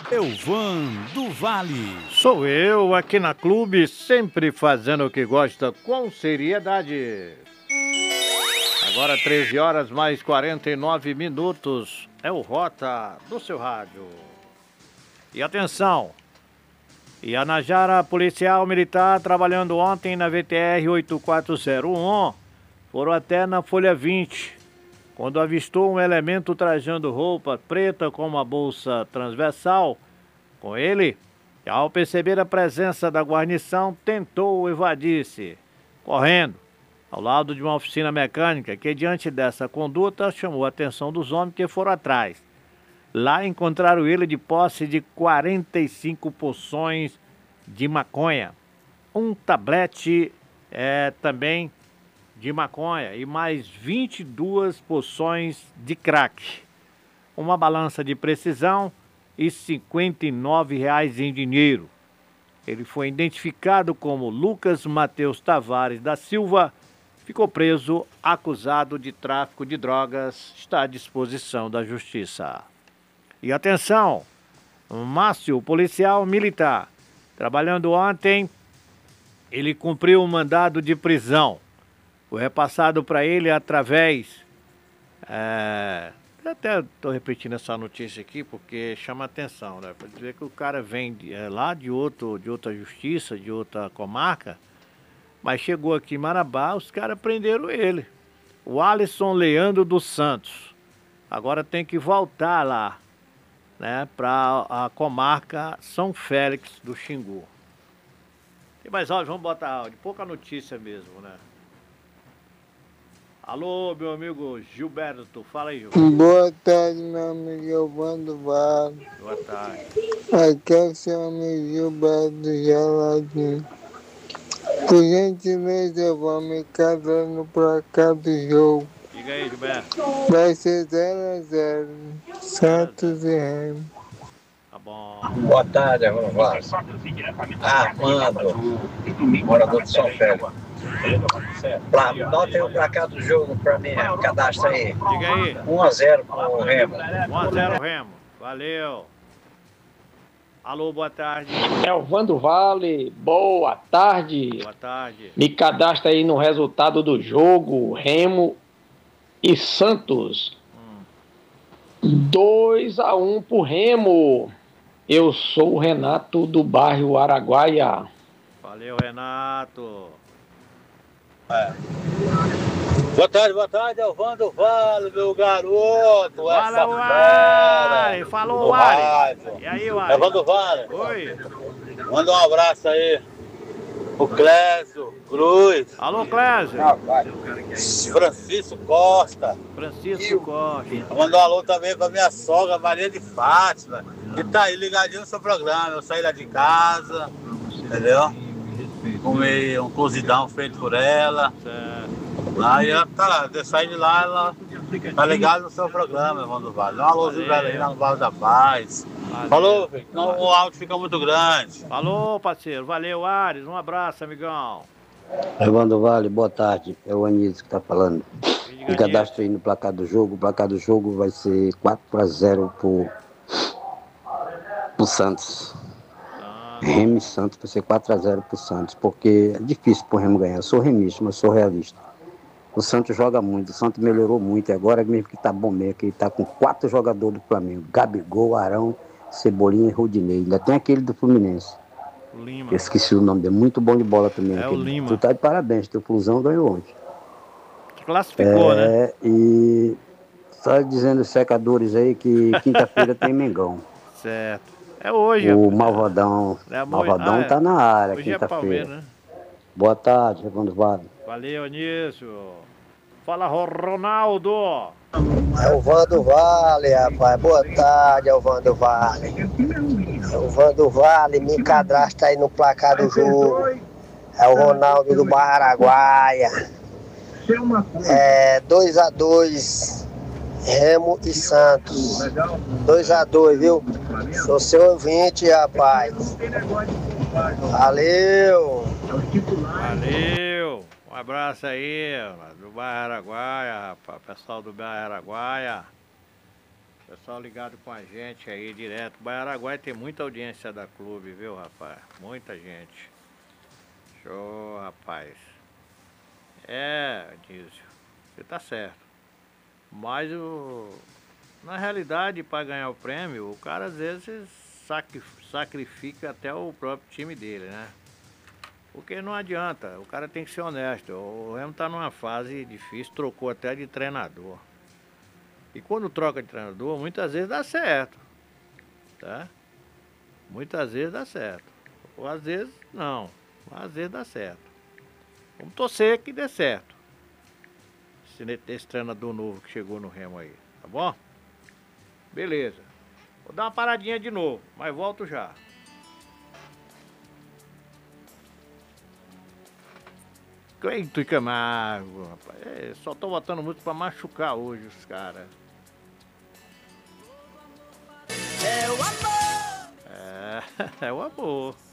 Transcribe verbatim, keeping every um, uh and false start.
Elvan do Vale. Sou eu aqui na Clube, sempre fazendo o que gosta com seriedade. Agora treze horas mais quarenta e nove minutos. É o Rota do seu rádio. E atenção! Ianajara, policial militar, trabalhando ontem na V T R oito quatro zero um, foram até na folha vinte, quando avistou um elemento trajando roupa preta com uma bolsa transversal. Com ele, ao perceber a presença da guarnição, tentou evadir-se, correndo, ao lado de uma oficina mecânica que, diante dessa conduta, chamou a atenção dos homens que foram atrás. Lá encontraram ele de posse de quarenta e cinco porções de maconha, um tablete é, também de maconha e mais vinte e duas porções de crack, uma balança de precisão e cinquenta e nove reais em dinheiro. Ele foi identificado como Lucas Mateus Tavares da Silva, ficou preso, acusado de tráfico de drogas, está à disposição da justiça. E atenção, Márcio, policial militar, trabalhando ontem, ele cumpriu um mandado de prisão. Foi repassado para ele através... É, até estou repetindo essa notícia aqui porque chama atenção, né? Para dizer que o cara vem de, é, lá de, outro, de outra justiça, de outra comarca, mas chegou aqui em Marabá, os caras prenderam ele. O Alisson Leandro dos Santos. Agora tem que voltar lá, né, para a comarca São Félix do Xingu. Tem mais áudio? Vamos botar áudio. Pouca notícia mesmo, né? Alô, meu amigo Gilberto. Fala aí, Gilberto. Boa tarde, meu amigo Evandro Vale. Boa tarde. Aqui é o seu amigo Gilberto Geladinho. Por gentileza, eu vou me casar no placar do jogo. Diga aí, Gilberto. Vai ser zero a zero. Santos e Remo. Tá bom. Boa tarde, Armando Vaz. Armando, morador de São Félix. Nota aí o placar do jogo pra mim, cadastra aí. Diga aí. um a zero pro Remo. um a zero Remo. Valeu. Alô, boa tarde. É o Vando Vale, boa tarde. Boa tarde. Me cadastra aí no resultado do jogo, Remo e Santos. dois a um pro Remo. Eu sou o Renato do bairro Araguaia. Valeu, Renato. É. Boa tarde, boa tarde, Elvando Vale, meu garoto. Fala, Wari. Falou, Wari. E aí, Wari? Elvando Vale. Oi. Manda um abraço aí. O Clésio Cruz. Alô, Clésio. Francisco Costa. Francisco Costa. Mandou um alô também pra minha sogra, Maria de Fátima. Que tá aí ligadinho no seu programa. Eu saí lá de casa, entendeu? Comi um cozidão feito por ela. Certo. Aí ela tá lá, eu saí de lá, ela tá ligada no seu programa, Evandro Vale. Dá um alôzinho pra ela aí lá no Bairro da Paz. Valeu. Falou, filho, senão o áudio fica muito grande. Falou, parceiro. Valeu, Ares. Um abraço, amigão. Evandro Vale, boa tarde. É o Anísio que tá falando. Me cadastro aí no placar do jogo. O placar do jogo vai ser quatro a zero pro, pro Santos. Remo e Santos vai ser quatro a zero pro Santos, porque é difícil pro Remo ganhar. Eu sou remista, mas sou realista. O Santos joga muito, o Santos melhorou muito, e agora mesmo que tá bom mesmo, que ele tá com quatro jogadores do Flamengo: Gabigol, Arão, Cebolinha e Rodinei. Ainda tem aquele do Fluminense. Lima. Eu esqueci o nome dele, muito bom de bola também. É aquele. o Lima. Tu tá de parabéns, teu Flusão ganhou ontem. Classificou, é, né? E só dizendo os secadores aí que quinta-feira tem Mengão. Certo. É hoje. O Malvadão, é Malvadão ah, é. tá na área, hoje quinta-feira. É né? Boa tarde, Evandro Vale. Valeu, Anísio. Fala, Ronaldo. É o Vando Vale, rapaz. Boa tarde, é o Vando Vale. É o Vando Vale, me cadastra aí no placar do jogo. É o Ronaldo do Bairro Araguaia. É dois a dois, Remo e Santos. dois a dois, viu? Sou seu ouvinte, rapaz. Valeu. Valeu. Um abraço aí, do bairro Araguaia, rapaz. Pessoal do bairro Araguaia. Pessoal ligado com a gente aí direto. Baiaraguai tem muita audiência da clube, viu, rapaz? Muita gente. Show, rapaz. É, Dízio, você tá certo. Mas o... na realidade, para ganhar o prêmio, o cara às vezes sacri... sacrifica até o próprio time dele, né? Porque não adianta, o cara tem que ser honesto. O Remo tá numa fase difícil, trocou até de treinador. E quando troca de treinador, muitas vezes dá certo, tá? Muitas vezes dá certo. Ou às vezes não, às vezes dá certo. Vamos torcer que dê certo. Esse, esse treinador novo que chegou no Remo aí, tá bom? Beleza. Vou dar uma paradinha de novo, mas volto já. Cleiton e Camargo, rapaz. É, só tô botando muito pra machucar hoje os caras. É o amor! É, é o amor.